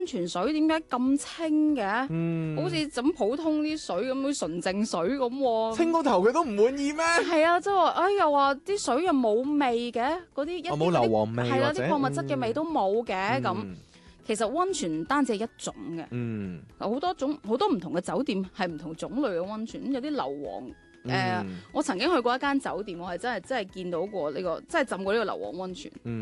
溫泉水點解咁清嘅？好似咁普通啲水咁，好純淨水咁喎。 清個頭佢都唔滿意咩？ 係啊，即係話，又話啲水又冇味嘅，嗰啲一啲冇硫磺味， 係啦， 或者啲礦物質嘅味都冇嘅咁。其實溫泉唔單止係一種嘅，好多唔同嘅酒店係唔同種類嘅溫泉，有啲硫磺。我曾經去過一間酒店，我係真係見到過呢個，真係浸過呢個硫磺溫泉。